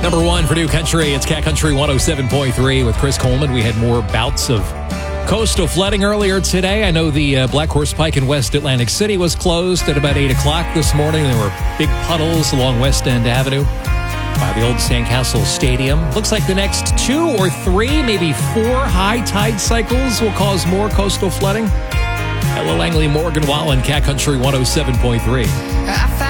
Number one for New Country, it's Cat Country 107.3 with Chris Coleman. We had more bouts of coastal flooding earlier today. I know the Black Horse Pike in West Atlantic City was closed at about 8 o'clock this morning. There were big puddles along West End Avenue by the old Sandcastle Stadium. Looks like the next 2 or 3, maybe 4 high tide cycles will cause more coastal flooding. Ella Langley, Morgan Wallen, Cat Country 107.3.